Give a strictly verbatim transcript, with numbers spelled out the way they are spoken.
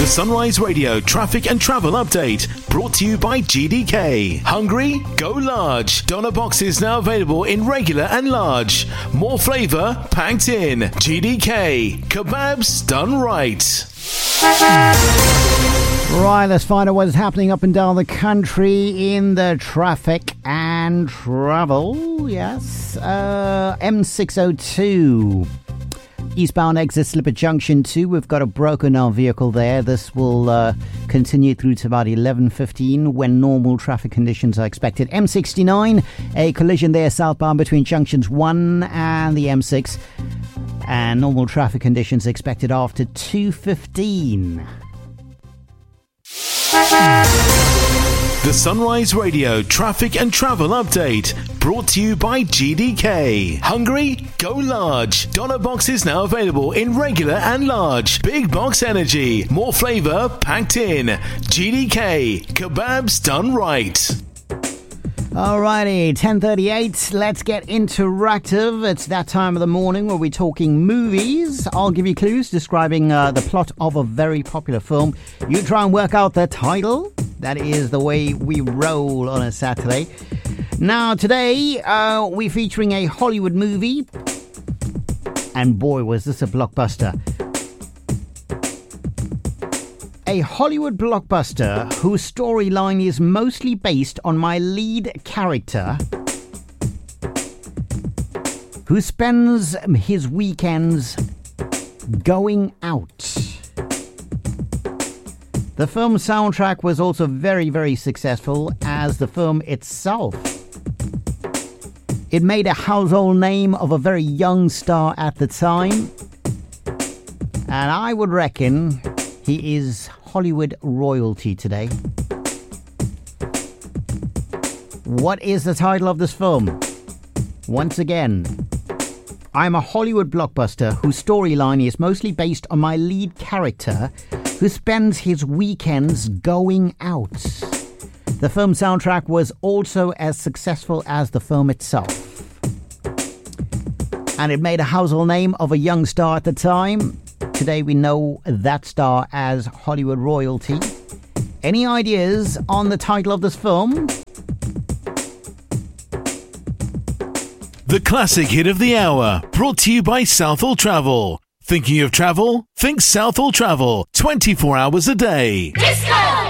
The Sunrise Radio traffic and travel update brought to you by G D K. Hungry? Go large. Doner boxes now available in regular and large. More flavour packed in. G D K. Kebabs done right. Right, let's find out what's happening up and down the country in the traffic and travel. Yes. Uh, M six oh two. Eastbound exit Slipper Junction two, we've got a broken down vehicle there. This will uh, continue through to about eleven fifteen when normal traffic conditions are expected. M sixty-nine, a collision there southbound between junctions one and the M six. And normal traffic conditions expected after two fifteen. The Sunrise Radio traffic and travel update brought to you by G D K. Hungry? Go large. Doner boxes now available in regular and large. Big box energy. More flavour packed in. G D K. Kebabs done right. Alrighty, ten thirty-eight. Let's get interactive. It's that time of the morning where we're talking movies. I'll give you clues describing uh, the plot of a very popular film. You try and work out the title. That is the way we roll on a Saturday. Now, today, uh, we're featuring a Hollywood movie. And boy, was this a blockbuster. A Hollywood blockbuster whose storyline is mostly based on my lead character, who spends his weekends going out. The film soundtrack was also very, very successful as the film itself. It made a household name of a very young star at the time. And I would reckon he is Hollywood royalty today. What is the title of this film? Once again, I'm a Hollywood blockbuster whose storyline is mostly based on my lead character who spends his weekends going out. The film soundtrack was also as successful as the film itself. And it made a household name of a young star at the time. Today we know that star as Hollywood royalty. Any ideas on the title of this film? The classic hit of the hour, brought to you by Southall Travel. Thinking of travel? Think Southall Travel, twenty-four hours a day. Disco!